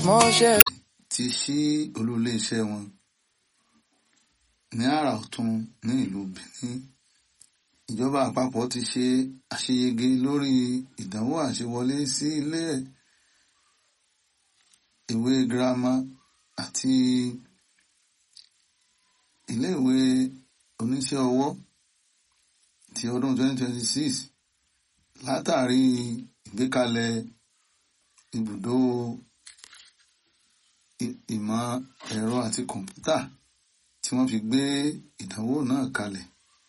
ti ṣí olú iléeṣẹ́ wọn ní àrà ọ̀tún ní ìlú Benin. Ìjọba àpapọ̀ ti ṣe àṣeyege lórí ìdánwò àṣewọlé sí ilé ìwé girama àti ilé ìwé oníṣẹ́ ọwọ́ ti ọdún 2026 látàrí ìgbékalẹ̀ ibùdó ìmọ̀ ẹ̀rọ àti kọ̀ǹpútà tí wọ́n fi gbé ìdánwò náà kalẹ̀.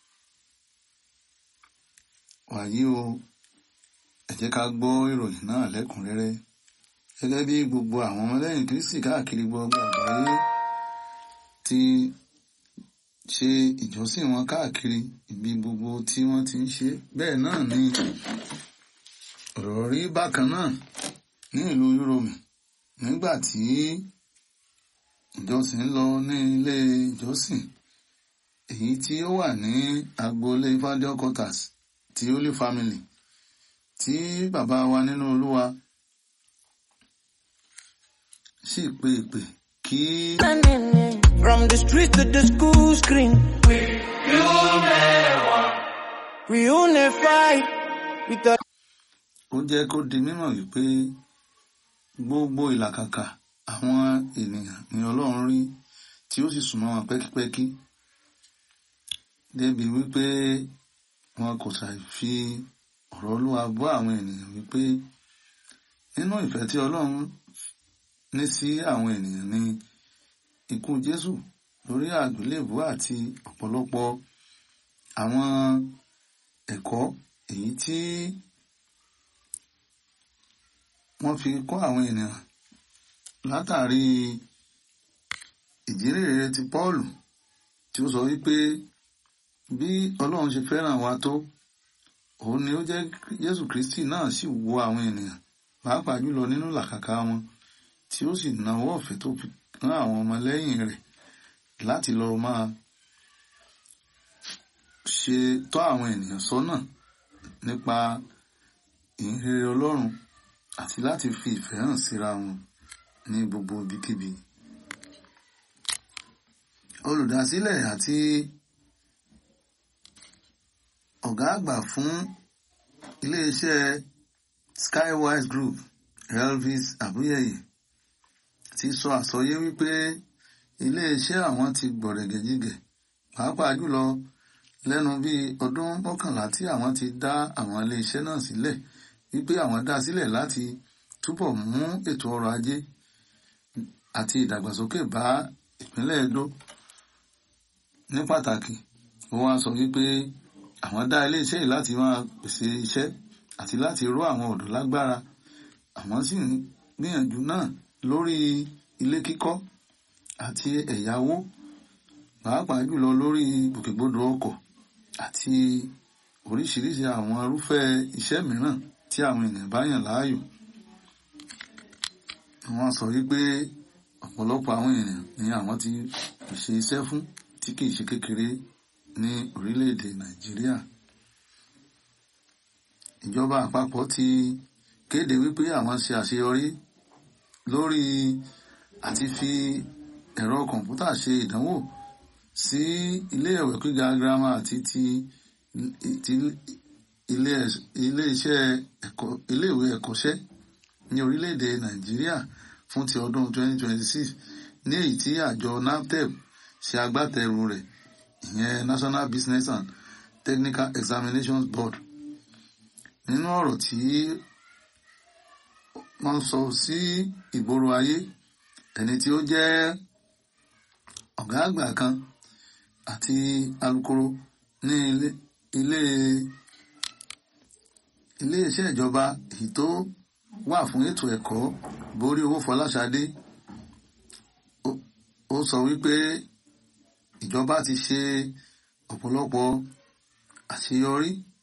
Wàyí o, ẹ jẹ́ ká gbọ́ ìròyìn náà lẹ́kùnrẹ́rẹ́. Gẹ́gẹ́ bí gbogbo àwọn ọmọlẹ́yìn Kristi káàkiri gbogbo àgbáyé ti ṣe ìjọsìn wọn káàkiri ibi gbogbo tí wọ́n ti ń ṣe, bẹ́ẹ̀ náà ni ọ̀rọ̀ rí bákan náà ní ìlú Yúróòmù nígbà tí ìjọsìn lọ ní ilé ìjọsìn èyí tí ó wà ní agboolé Evangel Quarters ti Holy Family tí bàbá wa nínú Olúwa sì pe ìpè kí. From the street to the school screen, we unify with the. Ó jẹ́ kó di mímọ̀ wípé gbogbo ìlàkàkà àwọn ènìyàn ni Ọlọ́run rí tí ó sì súnmọ́ wọn pẹ́kípẹ́kí débi wípé wọn kò ṣàì fi ọ̀rọ̀ Olúwa bọ́ àwọn ènìyàn wípé nínú ìfẹ́ tí Ọlọ́run ní sí àwọn ènìyàn ni ikú Jésù lórí àgbélébùú àti ọ̀pọ̀lọpọ̀ àwọn ẹ̀kọ́ èyí tí wọ́n fi kọ́ àwọn ènìyàn látàrí ìjírèrè ti Pọ́ọ̀lù tí ó sọ wípé bí Ọlọ́run ṣe fẹ́ràn wa tó, òun ni ó jẹ́ Jésù Kristi náà sì wo àwọn ènìyàn pàápàá jùlọ nínú làkàkà wọn tí ó sì nawọ́ ọ̀fẹ́ tó fi rán àwọn ọmọlẹ́yìn rẹ̀ láti lọ máa ṣe tọ́ àwọn ènìyàn sọ́nà nípa ìhìnrere Ọlọ́run àti láti fi ìfẹ́ hàn síra wọn ní gbogbo ibikíbi. Olùdásílẹ̀ àti ọ̀gá àgbà fún iléeṣẹ́ Skywise Group Elvis Abuyeye ti sọ àsọyé wípé iléeṣẹ́ àwọn ti gbọ̀rẹ̀gẹ̀jigẹ̀ pàápàá jùlọ lẹ́nu bí ọdún 11 tí àwọn ti dá àwọn iléeṣẹ́ náà sílẹ̀, wípé àwọn dá sílẹ̀ láti túbọ̀ mú ètò ọrọ̀ ajé àti ìdàgbàsókè bá ìpínlẹ̀ Edo. Ní pàtàkì, ó wá sọ wípé àwọn dá iléeṣẹ́ yìí láti máa pèsè iṣẹ́ àti láti ró àwọn ọ̀dọ́ lágbára. Àwọn sì ń gbìyànjú náà lórí ilé kíkọ́ àti ẹ̀yáwó, pàápàá jùlọ lórí ìgbòkègbodò ọkọ̀ àti oríṣiríṣi àwọn irúfẹ́ iṣẹ́ mìíràn tí àwọn ènìyàn bá yàn láàyò. Wọ́n sọ wípé ọ̀pọ̀lọpọ̀ àwọn ènìyàn ni àwọn ti ṣe iṣẹ́ fún tí kìí ṣe kékeré ní orílẹ̀-èdè Nàìjíríà. Ìjọba àpapọ̀ ti kéde wípé àwọn ṣe àṣeyọrí lórí àti fi ẹ̀rọ kọ̀ǹpútà ṣe ìdánwò sí ilé ìwé gíga girama àti ti ilé ìwé ẹ̀kọ́ṣẹ́ ní orílẹ̀-èdè Nàìjíríà fún ti ọdún 2026 ní èyí tí àjọ NABTEB ṣe agbátẹrù rẹ̀, ìyẹn National Business and Technical Examinations Board. Nínú ọ̀rọ̀ tí wọ́n sọ sí ìgboro ayé, ẹni tí ó jẹ́ ọ̀gá àgbà kan àti alukoro ní ilé-iṣẹ́ ìjọba èyí tó wà fún ètò ẹ̀kọ́, Borí Owó Fọláṣadé, ó sọ wípé ìjọba ti ṣe ọ̀pọ̀lọpọ̀ àṣeyọrí